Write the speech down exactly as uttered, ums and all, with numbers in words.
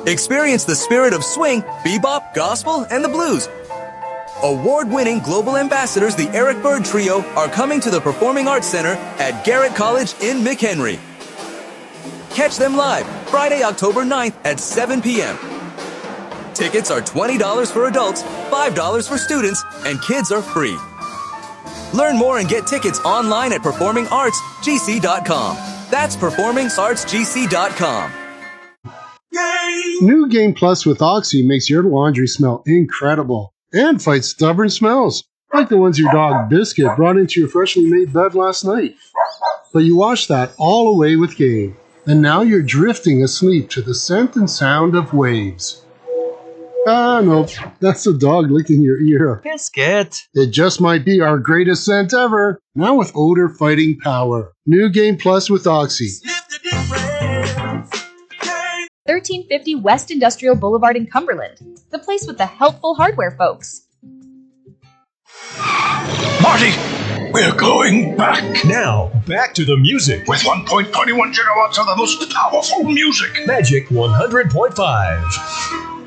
Experience the spirit of swing, bebop, gospel, and the blues. Award-winning global ambassadors, the Eric Bird Trio, are coming to the Performing Arts Center at Garrett College in McHenry. Catch them live Friday, October ninth at seven p.m. Tickets are twenty dollars for adults, five dollars for students, and kids are free. Learn more and get tickets online at performing arts g c dot com. That's performing arts g c dot com. New Game Plus with Oxy makes your laundry smell incredible and fights stubborn smells, like the ones your dog Biscuit brought into your freshly made bed last night. But you washed that all away with Game, and now you're drifting asleep to the scent and sound of waves. Ah, no, that's the dog licking your ear. Biscuit! It just might be our greatest scent ever, now with odor-fighting power. New Game Plus with Oxy. thirteen fifty West Industrial Boulevard in Cumberland, the place with the helpful hardware folks. Marty, we're going back. Now, back to the music. With one point two one gigawatts of the most powerful music. Magic one hundred point five.